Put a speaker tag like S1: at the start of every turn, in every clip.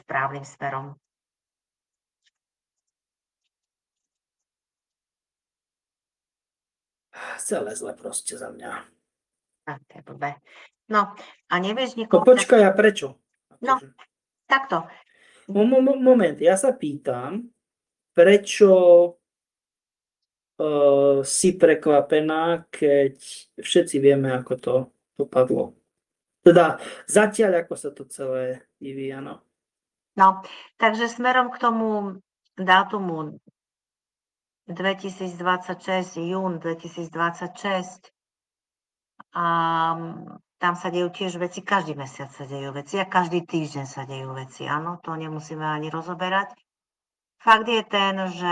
S1: správnym smerom.
S2: Celé zle proste za mňa.
S1: To je blbé. No, a nevieš
S2: No
S1: nikomu...
S2: počkaj, a prečo?
S1: No, takto.
S2: Moment, ja sa pýtam, prečo si prekvapená, keď všetci vieme, ako to dopadlo. Teda zatiaľ, ako sa to celé vyvíja, no.
S1: No, takže smerom k tomu dátumu 2026, jún 2026, a tam sa dejú tiež veci, každý mesiac sa dejú veci a každý týždeň sa dejú veci, áno, to nemusíme ani rozoberať. Fakt je ten, že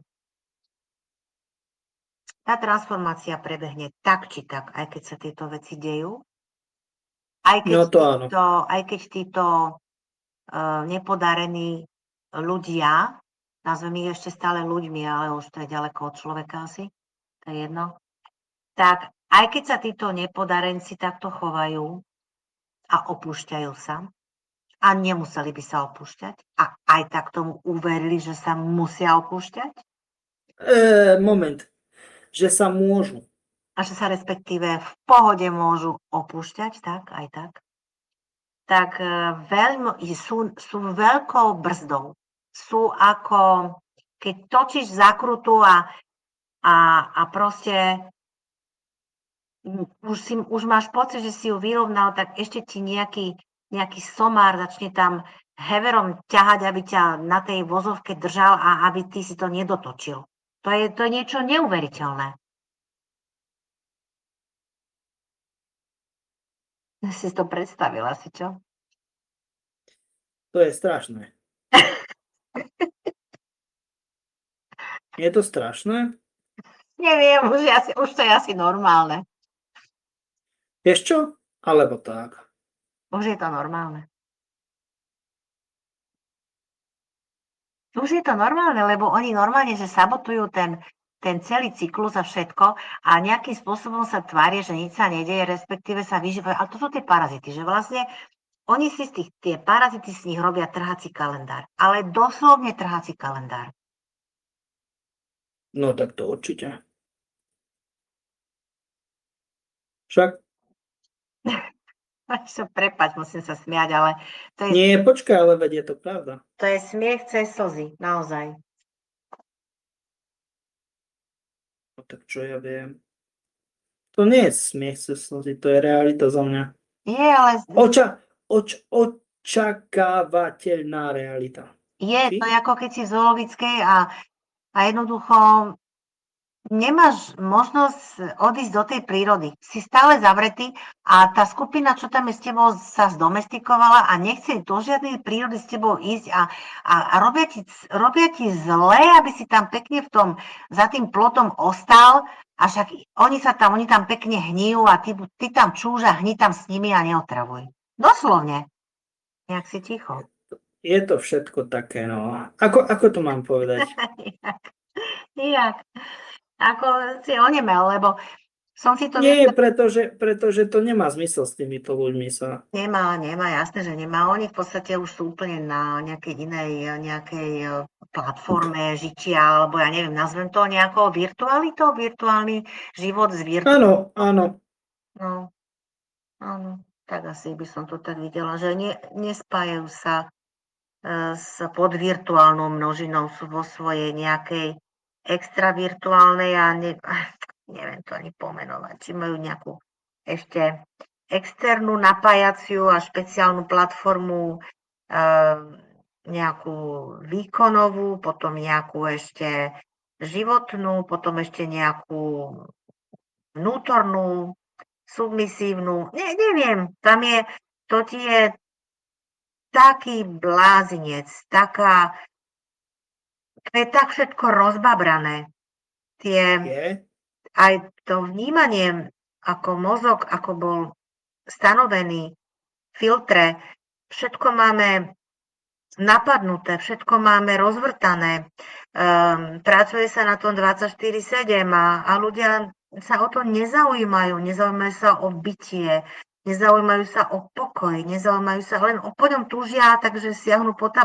S1: tá transformácia prebehne tak či tak, aj keď sa tieto veci dejú, aj keď,
S2: No to áno.
S1: aj keď títo nepodarení ľudia, nazvem ich ešte stále ľuďmi, ale už to je ďaleko od človeka asi, to je jedno, tak aj keď sa títo nepodarenci takto chovajú a opúšťajú sa, a nemuseli by sa opúšťať, a aj tak tomu uverili, že sa musia opúšťať,
S2: Moment, že sa môžu.
S1: a že sa respektíve v pohode môžu opúšťať, tak, aj tak, tak sú veľkou brzdou. Sú ako, keď točíš zakrutu a proste už máš pocit, že si ju vyrovnal, tak ešte ti nejaký somár začne tam heverom ťahať, aby ťa na tej vozovke držal a aby ty si to nedotočil. To je niečo neuveriteľné. Si to predstavila, si čo?
S2: To je strašné. Je to strašné?
S1: Neviem, už to je asi normálne.
S2: Vieš čo? Alebo tak.
S1: Už je to normálne. Už je to normálne, lebo oni normálne, že sabotujú ten celý cyklus a všetko a nejakým spôsobom sa tvária, že nič sa nedeje, respektíve sa vyžívajú. Ale to sú tie parazity, že vlastne oni si tie parazity z nich robia trhací kalendár. Ale doslovne trhací kalendár.
S2: No tak to určite. Však?
S1: Prepáč, musím sa smiať, ale to je...
S2: Nie, počkaj, ale veď je to pravda.
S1: To je smiech cez slzy, naozaj.
S2: No tak čo ja viem. To nie je smiech cez slzy, to je realita za mňa.
S1: Je, ale...
S2: Očakávateľná realita.
S1: Je, to je ako keď si v zoologickej a jednoducho nemáš možnosť odísť do tej prírody. Si stále zavretý a tá skupina, čo tam je s tebou, sa zdomestikovala a nechce do žiadnej prírody s tebou ísť a robia ti zle, aby si tam pekne za tým plotom ostal, a však oni tam pekne hníjú a ty tam čúž a hni tam s nimi a neotravuj. Doslovne. Nejak si ticho.
S2: Je to všetko také, no. Ako to mám povedať?
S1: Nijak. Ako si onemel, lebo som si to...
S2: Nie, pretože to nemá zmysel s týmito ľuďmi sa...
S1: Nemá, jasné, že nemá. Oni v podstate už sú úplne na nejakej inej platforme žitia, alebo ja neviem, nazvem to nejakou virtualitou, virtuálny život z virtuálnym.
S2: Áno.
S1: No, áno, tak asi by som to tak videla, že nespájajú sa pod virtuálnou množinou, sú vo svojej nejakej extravirtuálnej a neviem to ani pomenovať, či majú nejakú ešte externú napájaciu a špeciálnu platformu, nejakú výkonovú, potom nejakú ešte životnú, potom ešte nejakú vnútornú, submisívnu, neviem, to ti je taký blázinec, to je tak všetko rozbabrané. Aj to vnímanie, ako mozog, ako bol stanovený, filtre, všetko máme napadnuté, všetko máme rozvrtané. Pracuje sa na tom 24/7 a ľudia sa o to nezaujímajú sa o bytie, nezaujímajú sa o pokoj, nezaujímajú sa, len po ňom túžia, takže siahnu po